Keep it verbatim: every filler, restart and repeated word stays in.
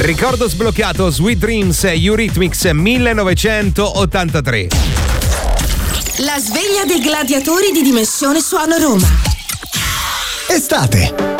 Ricordo sbloccato, Sweet Dreams, Eurythmics millenovecentottantatré. La sveglia dei gladiatori di Dimensione Suono Roma. Estate.